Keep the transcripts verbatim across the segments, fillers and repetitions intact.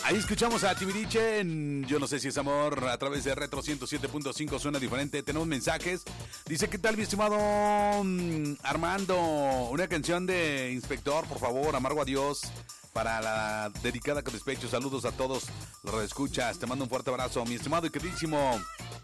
Ahí escuchamos a Timbiriche en Yo no sé si es amor a través de Retro ciento siete punto cinco, suena diferente. Tenemos mensajes. Dice, ¿qué tal mi estimado mm, Armando? Una canción de Inspector, por favor, Amargo Adiós, para la dedicada con despecho. Saludos a todos los escuchas. Te mando un fuerte abrazo, mi estimado y queridísimo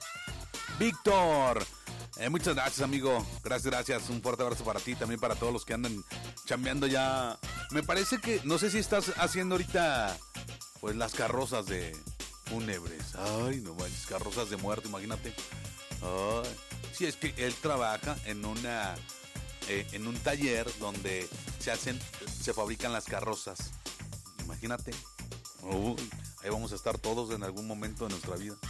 Víctor. Eh, muchas gracias, amigo. Gracias, gracias. Un fuerte abrazo para ti, también para todos los que andan chambeando ya. Me parece que, no sé si estás haciendo ahorita, pues, las carrozas de fúnebres. Ay, no manches, carrozas de muerte, imagínate. Ay. Sí, es que él trabaja en una, eh, en un taller donde se hacen, se fabrican las carrozas. Imagínate. Uy, ahí vamos a estar todos en algún momento de nuestra vida.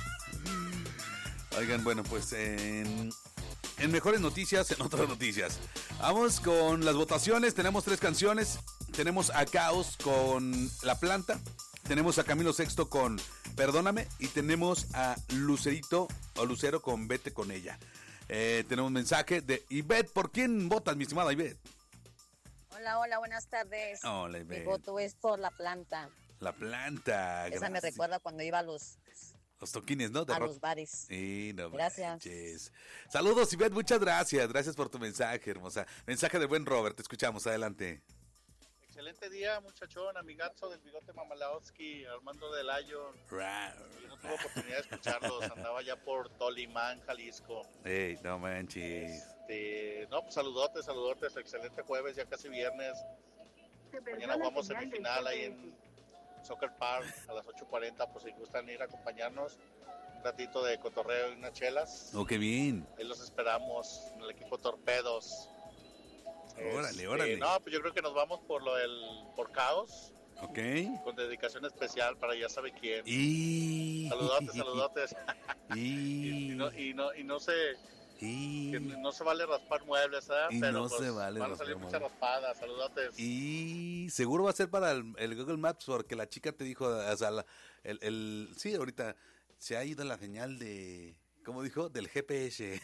Oigan, bueno, pues en, en mejores noticias, en otras noticias. Vamos con las votaciones. Tenemos tres canciones. Tenemos a Caos con La Planta. Tenemos a Camilo Sexto con Perdóname. Y tenemos a Lucerito o Lucero con Vete con ella. Eh, tenemos un mensaje de Ivette. ¿Por quién votas, mi estimada Ivette? Hola, hola, buenas tardes. Hola, Ivette. Mi voto es por La Planta. La Planta. Esa gracias. me recuerda cuando iba a los... Los toquines, ¿no? De a rock. los bares. Sí, no gracias. Manches. Saludos, Ivette, muchas gracias. Gracias por tu mensaje, hermosa. Mensaje de buen Robert, te escuchamos, adelante. Excelente día, muchachón, amigazo del bigote Mamalaotsky, Armando del Ayo. Y no tuve oportunidad de escucharlos, andaba ya por Tolimán, Jalisco. Ey, no manches. Este, no, pues saludotes, saludotes, excelente jueves, ya casi viernes. Mañana jugamos semifinal ahí en Soccer Park a las ocho cuarenta, pues si gustan ir a acompañarnos, un ratito de cotorreo y unas chelas. Oh, qué bien. Ahí los esperamos en el equipo Torpedos. Órale, este, órale. No, pues yo creo que nos vamos por lo del por Caos. Ok. Con dedicación especial para ya sabe quién. Y... Saludotes, saludotes. Y... y, no, y no, y no se... Y... Que no se vale raspar muebles, ¿eh? Y Pero no pues, se vale van a salir raspar muchas raspadas, saludotes. Y seguro va a ser para el, el Google Maps, porque la chica te dijo, o sea, la, el, el, sí, ahorita se ha ido la señal de, ¿cómo dijo? Del G P S.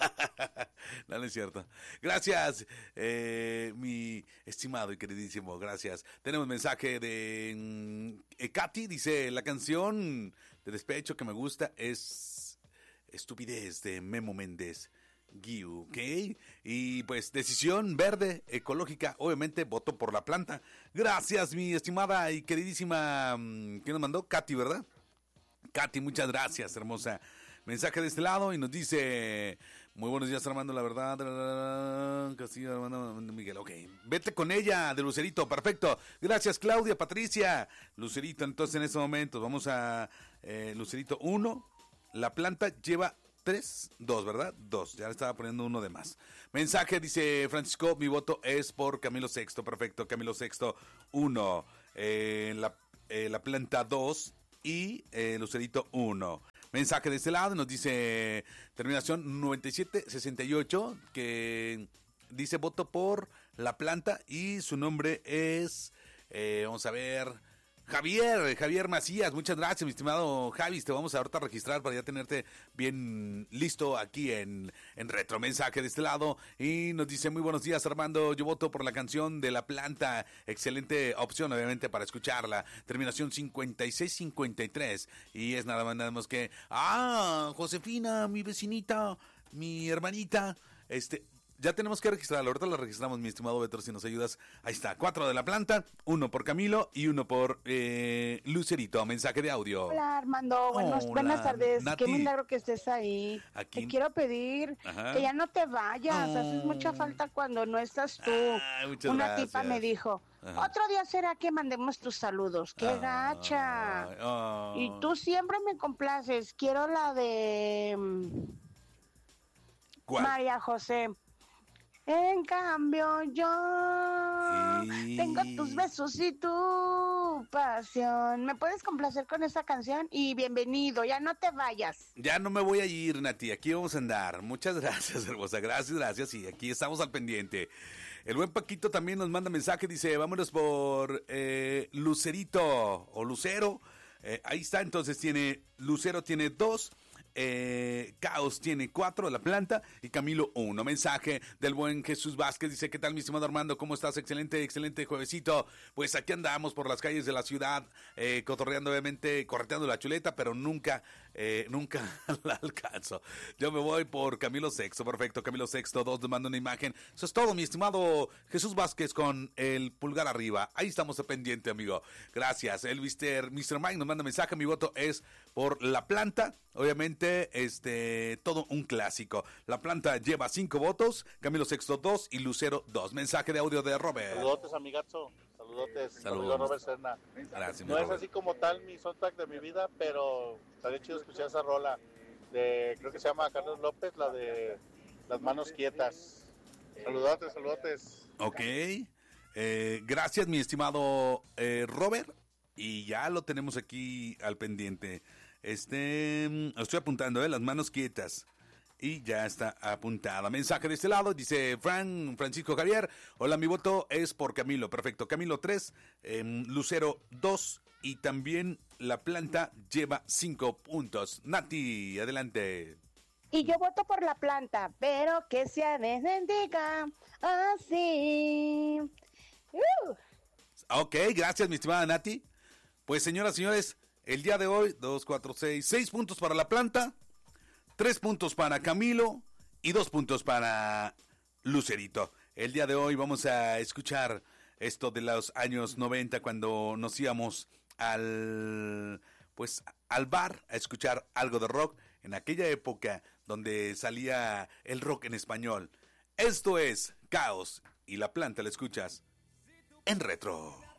No, no es cierto. Gracias, eh, mi estimado y queridísimo, gracias. Tenemos mensaje de eh, Katy, dice, la canción de despecho que me gusta es Estupidez de Memo Méndez. Guiu, ¿ok? Y pues decisión verde, ecológica, obviamente voto por La Planta. Gracias, mi estimada y queridísima, ¿quién nos mandó? Katy, ¿verdad? Katy, muchas gracias, hermosa. Mensaje de este lado y nos dice, muy buenos días, Armando, la verdad, Castillo, Armando, Miguel, ok. Vete con ella, de Lucerito, perfecto. Gracias, Claudia, Patricia. Lucerito, entonces en este momento vamos a eh, Lucerito uno. La Planta lleva tres, dos, ¿verdad? Dos, ya le estaba poniendo uno de más. Mensaje, dice Francisco, mi voto es por Camilo Sexto, perfecto, Camilo Sexto, uno, eh, la, eh, la Planta dos y eh, Lucerito uno. Mensaje de este lado, nos dice terminación noventa y siete sesenta y ocho, que dice voto por La Planta y su nombre es, eh, vamos a ver... Javier, Javier Macías, muchas gracias, mi estimado Javis, te vamos a ahorita registrar para ya tenerte bien listo aquí en, en Retro. Mensaje de este lado y nos dice, muy buenos días, Armando, yo voto por la canción de La Planta, excelente opción obviamente para escucharla, terminación cincuenta y seis cincuenta y tres y es nada más nada más que, ah, Josefina, mi vecinita, mi hermanita, este... Ya tenemos que registrarla, ahorita la registramos, mi estimado Beto, si nos ayudas. Ahí está, cuatro de La Planta, uno por Camilo y uno por eh, Lucerito. Mensaje de audio. Hola, Armando, buenos, Hola, buenas tardes. Nati. Qué milagro que estés ahí. Aquí. Te quiero pedir Ajá. que ya no te vayas, Oh. haces mucha falta cuando no estás tú. Ay, muchas Una gracias. tipa me dijo, Ajá. otro día será que mandemos tus saludos. ¡Qué Ay, gacha! oh. Y tú siempre me complaces. Quiero la de mm, ¿Cuál? María José. En cambio yo Y... tengo tus besos y tu pasión. ¿Me puedes complacer con esta canción? Y bienvenido, ya no te vayas. Ya no me voy a ir, Nati, aquí vamos a andar. Muchas gracias, hermosa, gracias, gracias, y aquí estamos al pendiente. El buen Paquito también nos manda mensaje, dice, vámonos por eh, Lucerito o Lucero. Eh, ahí está, entonces tiene, Lucero tiene dos Eh, Caos tiene cuatro, La Planta, y Camilo uno. Mensaje del buen Jesús Vázquez, dice: ¿qué tal, mi estimado Armando? ¿Cómo estás? Excelente, excelente juevesito. Pues aquí andamos por las calles de la ciudad, eh, cotorreando, obviamente, correteando la chuleta, pero nunca, eh, nunca la alcanzo. Yo me voy por Camilo Sexto, perfecto, Camilo Sexto, dos, te mando una imagen. Eso es todo, mi estimado Jesús Vázquez, con el pulgar arriba. Ahí estamos de pendiente, amigo. Gracias. El mister mister Mike nos manda mensaje, mi voto es por La Planta, obviamente. Este, todo un clásico. La Planta lleva cinco votos, Camilo Sexto dos y Lucero dos. Mensaje de audio de Robert. Saludotes, amigazo. Saludotes. Saludos. Robert Serna. Gracias, no mi es Robert. así como tal mi soundtrack de mi vida, pero estaría chido escuchar esa rola de, creo que se llama Carlos López, la de Las Manos Quietas. Saludotes, saludotes. Ok. Eh, gracias, mi estimado eh, Robert. Y ya lo tenemos aquí al pendiente. Este, estoy apuntando, ¿eh? Las manos quietas. Y ya está apuntada. Mensaje de este lado, dice Fran, Francisco Javier. Hola, mi voto es por Camilo. Perfecto. Camilo tres, eh, Lucero dos y también La Planta lleva cinco puntos. Nati, adelante. Y yo voto por La Planta, pero que sea desdendiga así. Uh. Ok, gracias, mi estimada Nati. Pues, señoras y señores, el día de hoy, dos, cuatro, seis, seis puntos para La Planta, tres puntos para Camilo y dos puntos para Lucerito. El día de hoy vamos a escuchar esto de los años noventa, cuando nos íbamos al, pues, al bar a escuchar algo de rock, en aquella época donde salía el rock en español. Esto es Caos y La Planta, la escuchas en Retro.